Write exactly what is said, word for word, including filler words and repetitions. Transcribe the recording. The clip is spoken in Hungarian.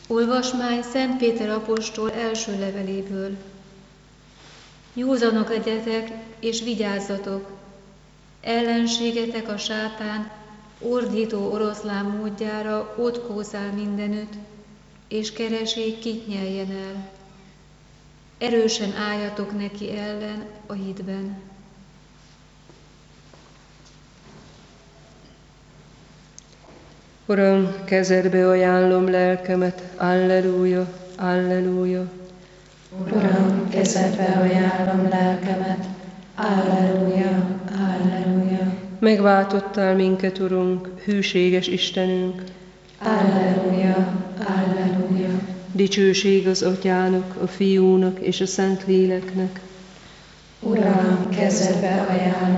Olvasmány Szent Péter apostol első leveléből. Józanok legyetek és vigyázzatok! Ellenségetek a sátán ordító oroszlán módjára ott kószál mindenütt, és keresi, kit nyeljen el. Erősen álljatok neki ellen a hitben. Uram, kezedbe ajánlom lelkemet, alleluja, alleluja. Uram, kezedbe ajánlom lelkemet, alleluja, alleluja. Megváltottál minket, Urunk, hűséges Istenünk. Alleluja, alleluja. Dicsőség az Atyának, a Fiúnak és a Szentléleknek. Uram, kezedbe ajánlom